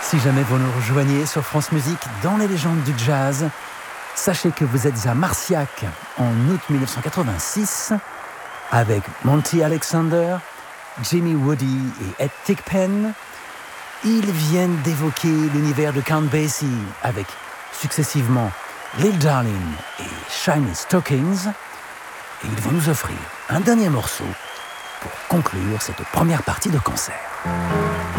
Si jamais vous nous rejoignez sur France Musique dans les légendes du jazz, sachez que vous êtes à Marciac en août 1986 avec Monty Alexander, Jimmy Woody et Ed Thigpen. Ils viennent d'évoquer l'univers de Count Basie avec successivement Lil Darlin et Shiny Stockings. Et ils vont nous offrir un dernier morceau pour conclure cette première partie de concert.